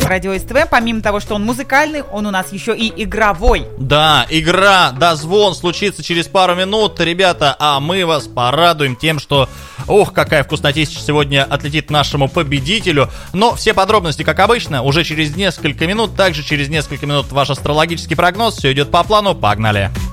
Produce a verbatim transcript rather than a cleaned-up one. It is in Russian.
Радио СТВ. Помимо того, что он музыкальный, он у нас еще и игровой. Да, игра «Дозвон» случится через пару минут, ребята, а мы вас порадуем тем, что, ох, какая вкуснотища сегодня отлетит нашему победителю. Но все подробности, как обычно, уже через несколько минут. Также через несколько минут ваш астрологический прогноз. Все идет по плану. Погнали!